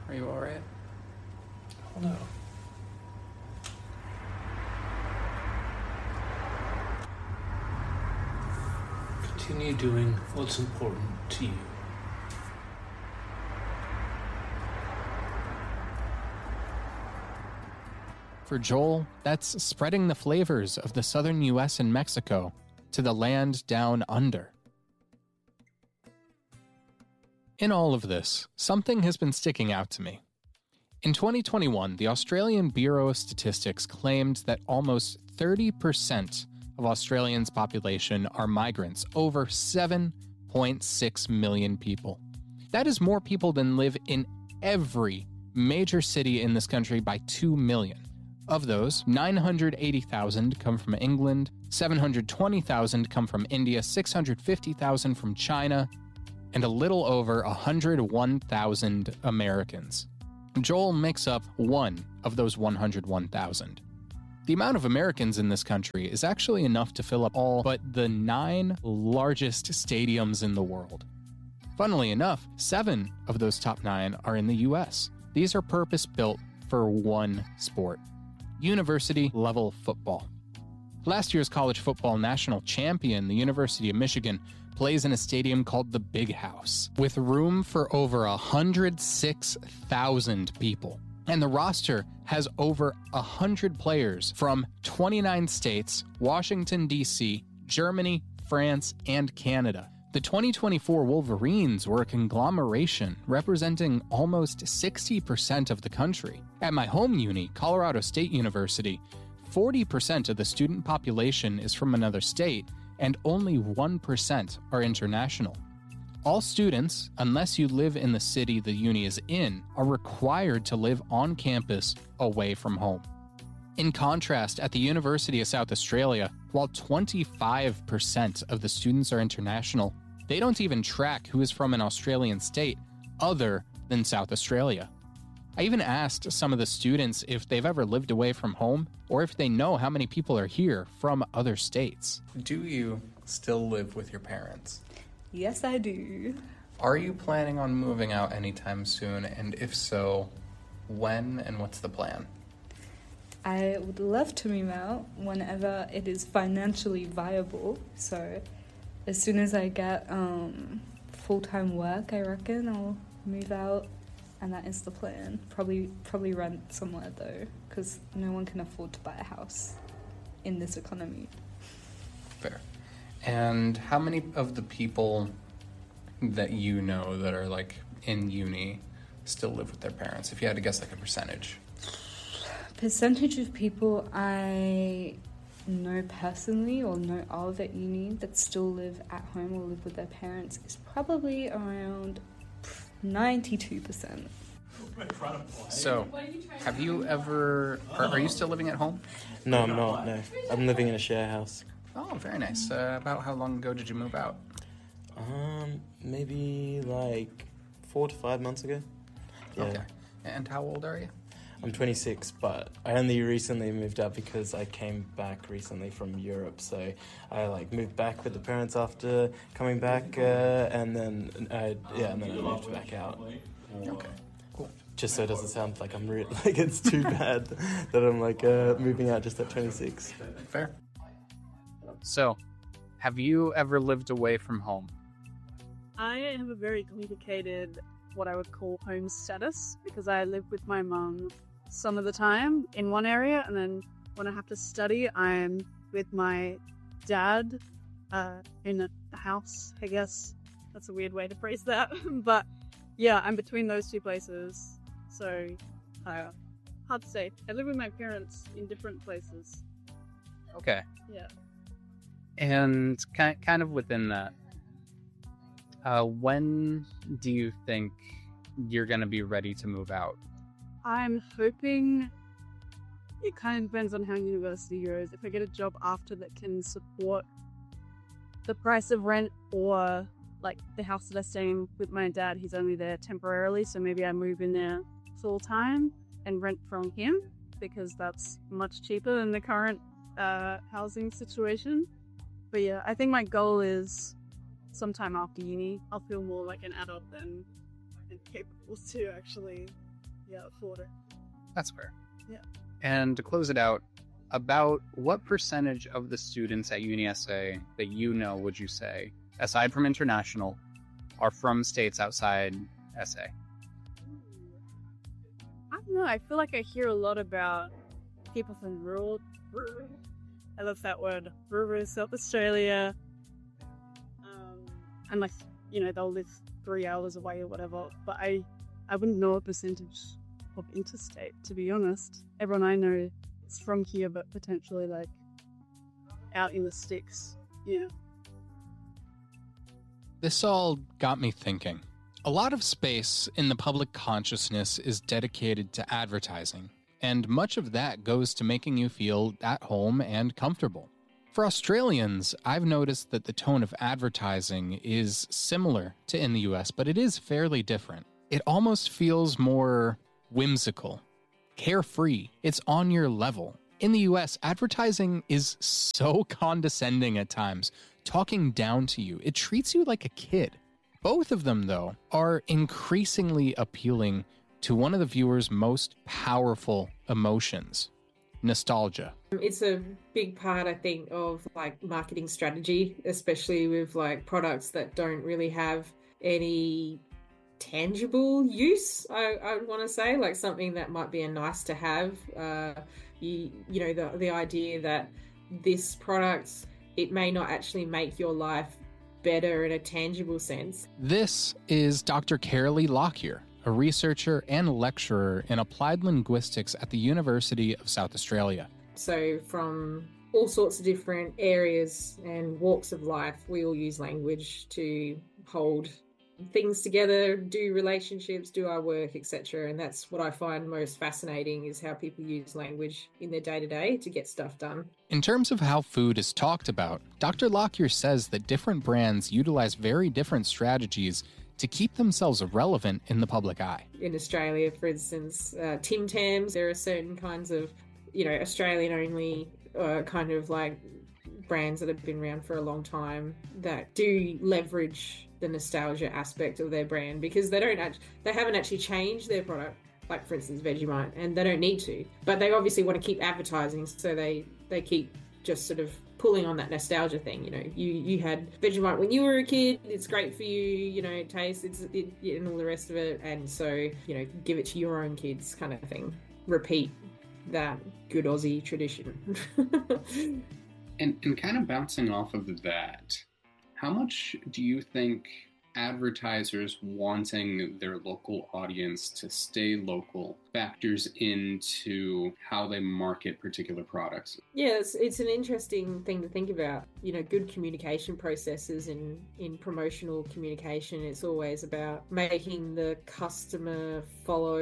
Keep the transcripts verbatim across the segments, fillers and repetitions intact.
Are you all right? Oh no. Continue doing what's important to you. For Joel, that's spreading the flavors of the southern U S and Mexico to the land down under. In all of this, something has been sticking out to me. In twenty twenty-one, the Australian Bureau of Statistics claimed that almost thirty percent of Australians' population are migrants, over seven point six million people. That is more people than live in every major city in this country by two million. Of those, nine hundred eighty thousand come from England, seven hundred twenty thousand come from India, six hundred fifty thousand from China, and a little over one hundred one thousand Americans. Joel makes up one of those one hundred one thousand. The amount of Americans in this country is actually enough to fill up all but the nine largest stadiums in the world. Funnily enough, seven of those top nine are in the U S. These are purpose-built for one sport: university-level football. Last year's college football national champion, the University of Michigan, plays in a stadium called the Big House, with room for over one hundred six thousand people. And the roster has over one hundred players from twenty-nine states, Washington, D C, Germany, France, and Canada. The twenty twenty-four Wolverines were a conglomeration representing almost sixty percent of the country. At my home uni, Colorado State University, forty percent of the student population is from another state, and only one percent are international. All students, unless you live in the city the uni is in, are required to live on campus away from home. In contrast, at the University of South Australia, while twenty-five percent of the students are international, they don't even track who is from an Australian state other than South Australia. I even asked some of the students if they've ever lived away from home or if they know how many people are here from other states. Do you still live with your parents? Yes, I do. Are you planning on moving out anytime soon? And if so, when and what's the plan? I would love to move out whenever it is financially viable. So as soon as I get um, full-time work, I reckon I'll move out. And that is the plan. Probably probably rent somewhere though, because no one can afford to buy a house in this economy. Fair. And how many of the people that you know that are like in uni still live with their parents? If you had to guess like a percentage. Percentage of people I know personally or know of at uni that still live at home or live with their parents is probably around ninety-two percent. So, have you ever... Are, are you still living at home? No, I'm not, no. I'm living in a share house. Oh, very nice. Uh, about how long ago did you move out? Um, maybe like four to five months ago. Yeah. Okay. And how old are you? I'm twenty-six, but I only recently moved out because I came back recently from Europe. So I like moved back with the parents after coming back, uh, and then I, yeah, and then I moved back out. Okay, cool. Just so it doesn't sound like I'm re- like it's too bad that I'm like uh, moving out just at twenty-six. Fair. So, have you ever lived away from home? I have a very complicated, what I would call home status, because I live with my mum some of the time in one area, and then when I have to study, I'm with my dad uh, in a house, I guess. That's a weird way to phrase that. But yeah, I'm between those two places. So, uh, hard to say. I live with my parents in different places. Okay. Yeah. And ki- kind of within that, uh, when do you think you're going to be ready to move out? I'm hoping it kind of depends on how university goes. If I get a job after that can support the price of rent, or like the house that I stay in with my dad, he's only there temporarily, so maybe I move in there full time and rent from him, because that's much cheaper than the current uh, housing situation. But yeah, I think my goal is sometime after uni, I'll feel more like an adult then and capable to actually yeah, afford it. That's fair. Yeah. And to close it out, about what percentage of the students at UniSA that you know, would you say, aside from international, are from states outside S A? I don't know. I feel like I hear a lot about people from rural, rural I love that word, rural South Australia. Um, and like, you know, they'll live three hours away or whatever. But I, I wouldn't know a percentage of interstate, to be honest. Everyone I know is from here, but potentially like out in the sticks. Yeah. This all got me thinking. A lot of space in the public consciousness is dedicated to advertising, and much of that goes to making you feel at home and comfortable. For Australians, I've noticed that the tone of advertising is similar to in the U S, but it is fairly different. It almost feels more whimsical, carefree. It's on your level. In the U S, advertising is so condescending at times, talking down to you. It treats you like a kid. Both of them, though, are increasingly appealing to one of the viewer's most powerful emotions, nostalgia. It's a big part, I think, of like marketing strategy, especially with like products that don't really have any tangible use. I, I would want to say, like something that might be a nice to have. Uh, you, you know, the the idea that this product, it may not actually make your life better in a tangible sense. This is Doctor Carolee Lockyer, a researcher and lecturer in applied linguistics at the University of South Australia. So from all sorts of different areas and walks of life, we all use language to hold things together, do relationships, do our work, et cetera. And that's what I find most fascinating, is how people use language in their day-to-day to get stuff done. In terms of how food is talked about, Doctor Lockyer says that different brands utilize very different strategies to keep themselves relevant in the public eye. In Australia, for instance, uh, Tim Tams, there are certain kinds of, you know, Australian-only uh, kind of like brands that have been around for a long time that do leverage the nostalgia aspect of their brand, because they don't act- they haven't actually changed their product, like for instance Vegemite, and they don't need to, but they obviously want to keep advertising, so they they keep just sort of pulling on that nostalgia thing. You know, you you had Vegemite when you were a kid, it's great for you, you know, it tastes, it's it, and all the rest of it, and so, you know, give it to your own kids kind of thing. Repeat that good Aussie tradition. and and kind of bouncing off of that, how much do you think advertisers wanting their local audience to stay local factors into how they market particular products? Yeah, it's, it's an interesting thing to think about. You know, good communication processes in, in promotional communication, it's always about making the customer follow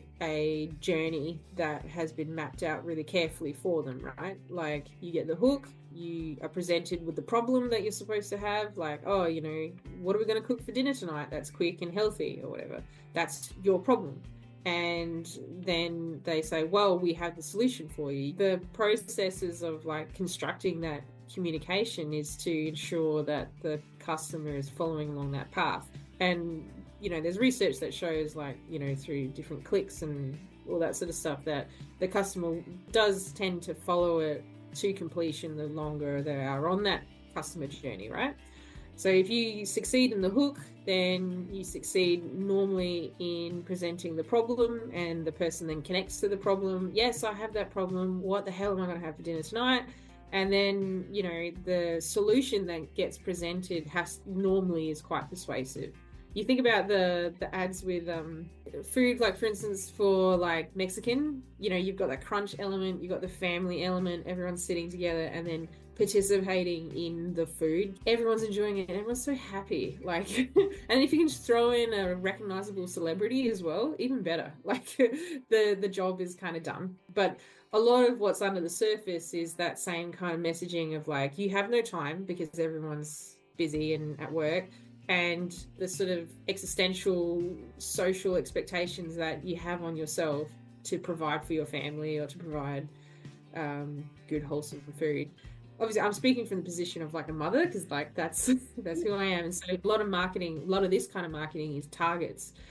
a journey that has been mapped out really carefully for them, right? Like, you get the hook, you are presented with the problem that you're supposed to have, like, oh, you know, what are we going to cook for dinner tonight that's quick and healthy or whatever? That's your problem. And then they say, well, we have the solution for you. The processes of like constructing that communication is to ensure that the customer is following along that path. And, you know, there's research that shows, like, you know, through different clicks and all that sort of stuff, that the customer does tend to follow it to completion the longer they are on that customer journey, right? So if you succeed in the hook, then you succeed normally in presenting the problem, and the person then connects to the problem. Yes, I have that problem. What the hell am I going to have for dinner tonight? And then, you know, the solution that gets presented has normally is quite persuasive. You think about the the ads with um, food, like for instance, for like Mexican, you know, you've got that crunch element, you've got the family element, everyone's sitting together and then participating in the food. Everyone's enjoying it and everyone's so happy. Like, and if you can just throw in a recognizable celebrity as well, even better. Like, the, the job is kind of done. But a lot of what's under the surface is that same kind of messaging of like, you have no time because everyone's busy and at work. And the sort of existential social expectations that you have on yourself to provide for your family or to provide um, good, wholesome food. Obviously, I'm speaking from the position of like a mother, because like that's that's who I am. And so a lot of marketing, a lot of this kind of marketing is targets,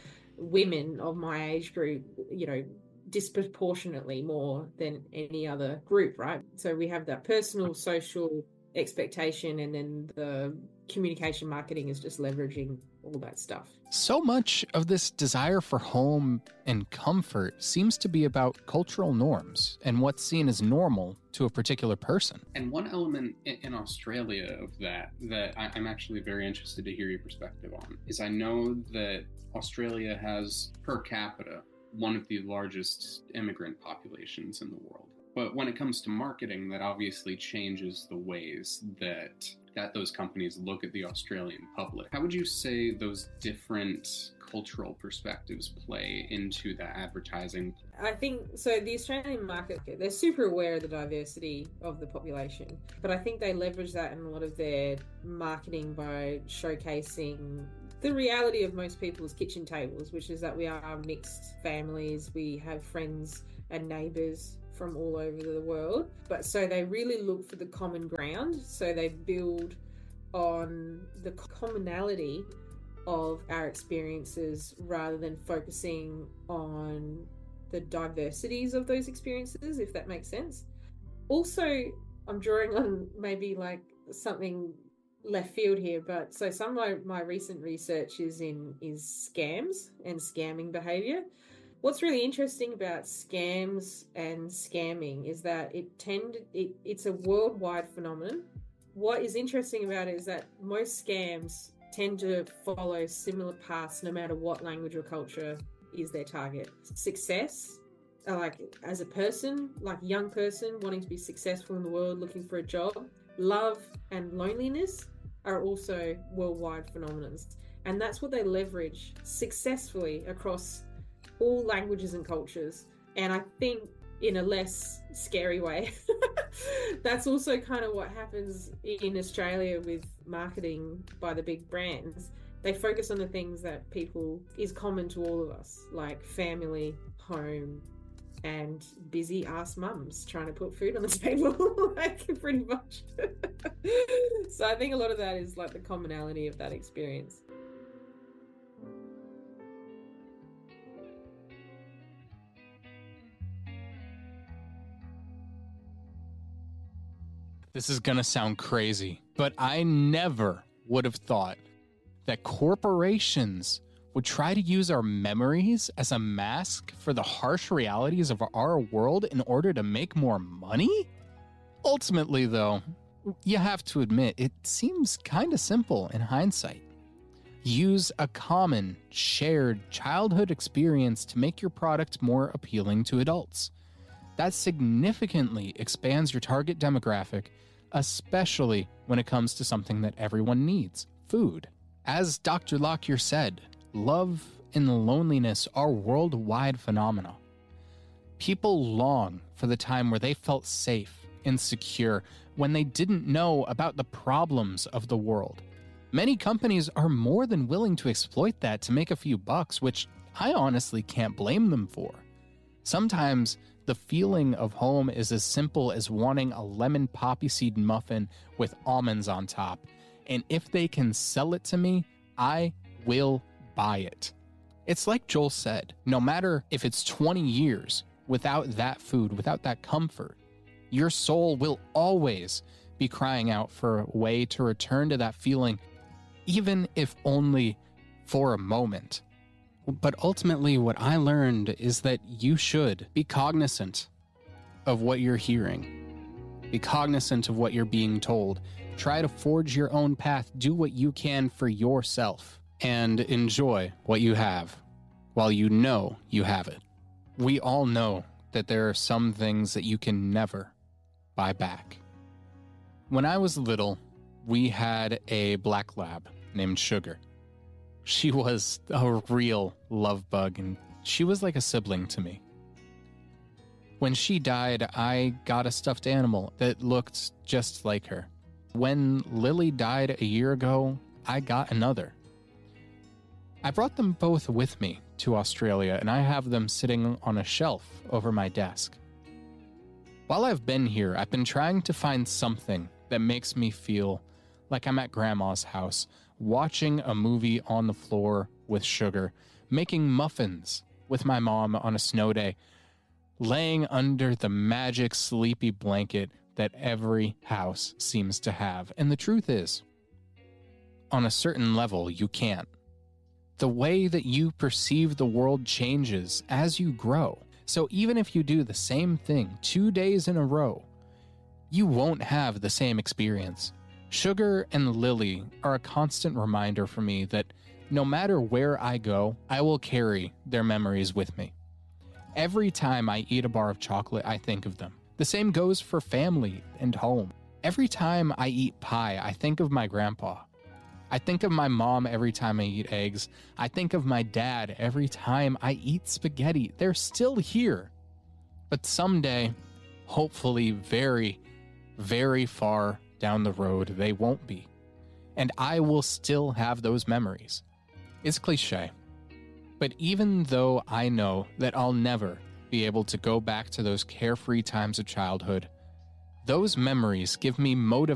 women of my age group, you know, disproportionately more than any other group, right? So we have that personal, social expectation, and then the communication marketing is just leveraging all that stuff. So much of this desire for home and comfort seems to be about cultural norms and what's seen as normal to a particular person. And one element in Australia of that, that I'm actually very interested to hear your perspective on, is I know that Australia has, per capita, one of the largest immigrant populations in the world. But when it comes to marketing, that obviously changes the ways that that those companies look at the Australian public. How would you say those different cultural perspectives play into the advertising? I think, so the Australian market, they're super aware of the diversity of the population, but I think they leverage that in a lot of their marketing by showcasing the reality of most people's kitchen tables, which is that we are mixed families, we have friends and neighbours from all over the world. But so they really look for the common ground. So they build on the commonality of our experiences rather than focusing on the diversities of those experiences, if that makes sense. Also, I'm drawing on maybe like something left field here, but so some of my, my recent research is in is scams and scamming behavior. What's really interesting about scams and scamming is that it tend it, it's a worldwide phenomenon. What is interesting about it is that most scams tend to follow similar paths no matter what language or culture is their target. Success, like as a person, like a young person wanting to be successful in the world, looking for a job. Love and loneliness are also worldwide phenomena. And that's what they leverage successfully across all languages and cultures. And I think in a less scary way, that's also kind of what happens in Australia with marketing by the big brands. They focus on the things that people is common to all of us, like family, home, and busy ass mums trying to put food on the table, like pretty much. So I think a lot of that is like the commonality of that experience. This is gonna sound crazy, but I never would have thought that corporations would try to use our memories as a mask for the harsh realities of our world in order to make more money? Ultimately, though, you have to admit, it seems kind of simple in hindsight. Use a common, shared childhood experience to make your product more appealing to adults. That significantly expands your target demographic, especially when it comes to something that everyone needs, food. As Doctor Lockyer said, love and loneliness are worldwide phenomena. People long for the time where they felt safe and secure when they didn't know about the problems of the world. Many companies are more than willing to exploit that to make a few bucks, which I honestly can't blame them for. Sometimes the feeling of home is as simple as wanting a lemon poppy seed muffin with almonds on top. And if they can sell it to me, I will buy it. It's like Joel said, no matter if it's twenty years without that food, without that comfort, your soul will always be crying out for a way to return to that feeling, even if only for a moment. But ultimately, what I learned is that you should be cognizant of what you're hearing. Be cognizant of what you're being told. Try to forge your own path. Do what you can for yourself. And enjoy what you have while you know you have it. We all know that there are some things that you can never buy back. When I was little, we had a black lab named Sugar. She was a real love bug, and she was like a sibling to me. When she died, I got a stuffed animal that looked just like her. When Lily died a year ago, I got another. I brought them both with me to Australia, and I have them sitting on a shelf over my desk. While I've been here, I've been trying to find something that makes me feel like I'm at Grandma's house, watching a movie on the floor with Sugar, making muffins with my mom on a snow day, laying under the magic sleepy blanket that every house seems to have. And the truth is, on a certain level, you can't. The way that you perceive the world changes as you grow. So even if you do the same thing two days in a row, you won't have the same experience. Sugar and Lily are a constant reminder for me that no matter where I go, I will carry their memories with me. Every time I eat a bar of chocolate, I think of them. The same goes for family and home. Every time I eat pie, I think of my grandpa. I think of my mom every time I eat eggs. I think of my dad every time I eat spaghetti. They're still here. But someday, hopefully very, very far down the road, they won't be. And I will still have those memories. It's cliche. But even though I know that I'll never be able to go back to those carefree times of childhood, those memories give me motivation